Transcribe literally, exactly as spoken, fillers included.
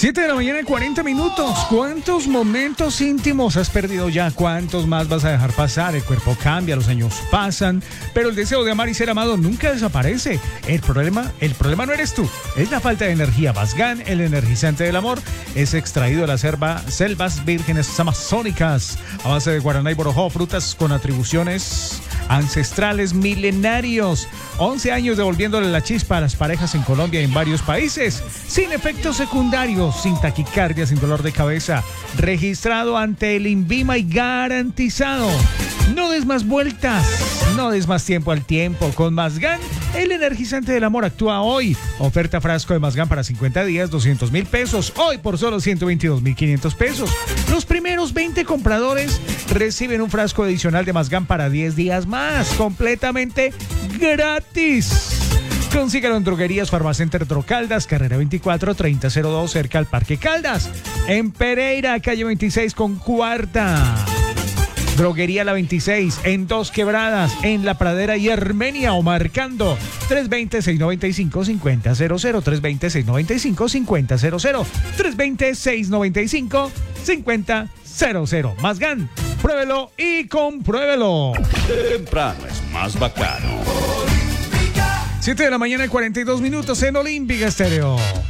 siete de la mañana y cuarenta minutos. ¿Cuántos momentos íntimos has perdido ya? ¿Cuántos más vas a dejar pasar? El cuerpo cambia, los años pasan, pero el deseo de amar y ser amado nunca desaparece. El problema, el problema no eres tú, es la falta de energía. Mazgán, el energizante del amor, es extraído de las selva, selvas vírgenes amazónicas a base de guaraná y borojó, frutas con atribuciones ancestrales milenarios. once años devolviéndole la chispa a las parejas en Colombia y en varios países, sin efectos secundarios, sin taquicardia, sin dolor de cabeza, registrado ante el INVIMA y garantizado. No des más vueltas, no des más tiempo al tiempo. Con Mazgán, el energizante del amor, actúa hoy. Oferta frasco de Mazgán para cincuenta días, doscientos mil pesos. Hoy por solo ciento veintidós mil quinientos pesos. Los primeros veinte compradores reciben un frasco adicional de Mazgán para diez días más, completamente gratis. Consígalo en Droguerías Farmacenter Drocaldas, carrera veinticuatro, treinta cero dos, cerca al Parque Caldas. En Pereira, calle veintiséis con cuarta. Droguería La veintiséis, en Dos Quebradas, en La Pradera y Armenia, o marcando tres dos cero, seis nueve cinco, cinco cero cero cero, tres dos cero, seis nueve cinco, cinco cero cero cero, tres dos cero, seis nueve cinco, cinco cero cero cero. Mazgán, pruébelo y compruébelo. Temprano es más bacano. siete de la mañana y cuarenta y dos minutos en Olímpica Estéreo.